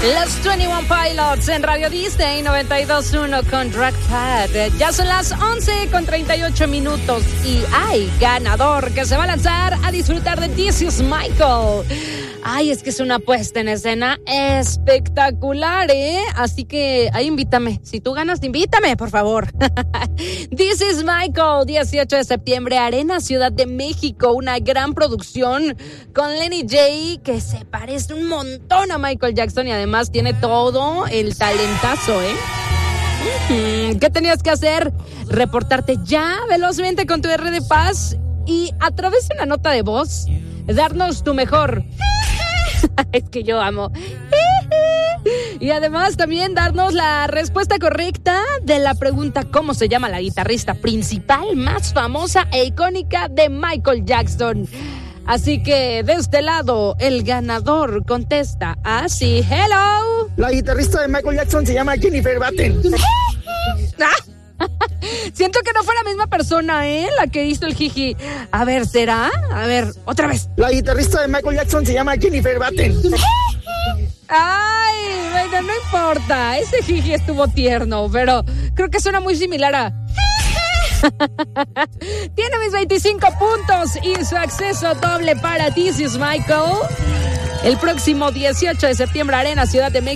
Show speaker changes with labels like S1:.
S1: Los 21 Pilots en Radio Disney 92.1 con Drag Pad. Ya son las 11:38 y hay ganador que se va a lanzar a disfrutar de This Is Michael. Ay, es que es una puesta en escena espectacular, ¿eh? Así que ahí invítame. Si tú ganas, invítame, por favor. This Is Michael, 18 de septiembre, Arena Ciudad de México. Una gran producción con Lenny J, que se parece un montón a Michael Jackson y además tiene todo el talentazo, ¿eh? ¿Qué tenías que hacer? Reportarte ya velozmente con tu R de Paz y a través de una nota de voz, darnos tu mejor. Es que yo amo. Y además también darnos la respuesta correcta de la pregunta: ¿cómo se llama la guitarrista principal más famosa e icónica de Michael Jackson? Así que de este lado, el ganador contesta así: hello.
S2: La guitarrista de Michael Jackson se llama Jennifer Batten.
S1: Siento que no fue la misma persona, la que hizo el jiji. A ver, ¿será? A ver, otra vez.
S2: La guitarrista de Michael Jackson se llama Jennifer Batten.
S1: Ay, bueno, no importa. Ese jiji estuvo tierno, pero creo que suena muy similar a... Tiene mis 25 puntos y su acceso doble para This Is Michael. El próximo 18 de septiembre, Arena Ciudad de México.